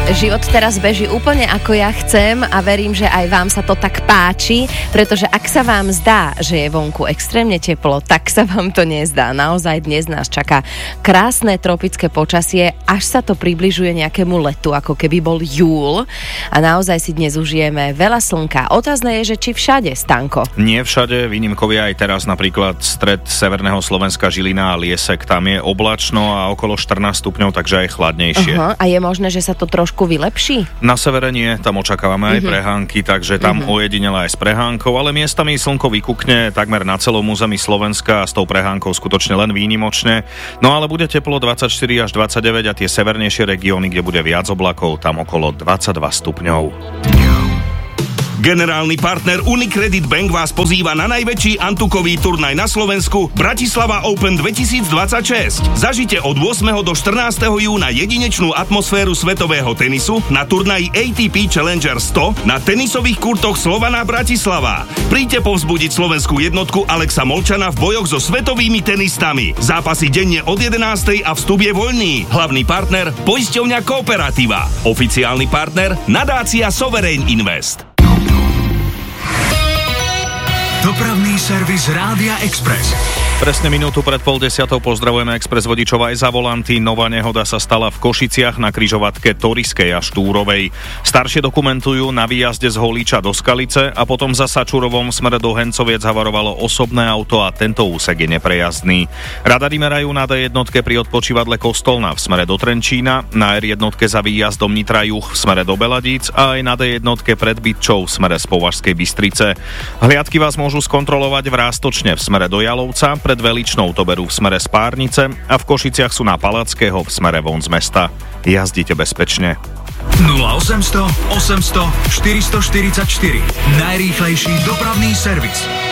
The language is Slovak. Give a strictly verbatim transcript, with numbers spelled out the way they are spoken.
Život teraz beží úplne ako ja chcem a verím, že aj vám sa to tak páči, pretože ak sa vám zdá, že je vonku extrémne teplo, tak sa vám to nezdá. Naozaj dnes nás čaká krásne tropické počasie, až sa to približuje nejakému letu, ako keby bol júl a naozaj si dnes užijeme veľa slnka. Otázne je, že či všade, Stanko? Nie všade, výnimkou je aj teraz napríklad stred severného Slovenska, Žilina a Liesek, tam je oblačno a okolo štrnásť stupňov, takže aj chladnejšie. Uh-huh. A je možné, že sa to trošku vylepší? Na severe nie, tam očakávame aj uh-huh. prehánky, takže tam uh-huh. ojedinele aj s prehánkou, ale miestami slnko vykukne takmer na celom území Slovenska a s tou prehánkou skutočne len výnimočne. No ale bude teplo dvadsaťštyri až dvadsaťdeväť a tie severnejšie regióny, kde bude viac oblakov, tam okolo dvadsaťdva stupňov. Generálny partner Unicredit Bank vás pozýva na najväčší antukový turnaj na Slovensku Bratislava Open dvetisícdvadsaťšesť. Zažite od ôsmeho do štrnásteho júna jedinečnú atmosféru svetového tenisu na turnaji á té pé Challenger sto na tenisových kurtoch Slovana Bratislava. Príďte povzbudiť slovenskú jednotku Alexa Molčana v bojoch so svetovými tenistami. Zápasy denne od jedenástej a vstup je voľný. Hlavný partner poisťovňa Kooperativa. Oficiálny partner nadácia Sovereign Invest. Dopravný servis Rádia Express. Presne minútu pred pol desiatou pozdravujeme Express vodičov aj za volanty. Nová nehoda sa stala v Košiciach na križovatke Toriskej a Štúrovej. Staršie dokumentujú na výjazde z Holíča do Skalice a potom za Sačurovom smere do Hencoviec havarovalo osobné auto a tento úsek je neprejazdný. Radary merajú na dé jednotke pri odpočívadle Kostolna v smere do Trenčína, na er jednotke za výjazdom Nitra Juh v smere do Beladíc a aj na dé jednotke pred Bytčou v smere z Považskej Bystrice. Hliadky vás môžu skontrolovať v Rástočne v smere do Jalovca, pred Veličnou to berú v smere z Párnice a v Košiciach sú na Palackého v smere von z mesta. Jazdite bezpečne. nula osemsto osemsto štyristoštyridsaťštyri. Najrýchlejší dopravný servis.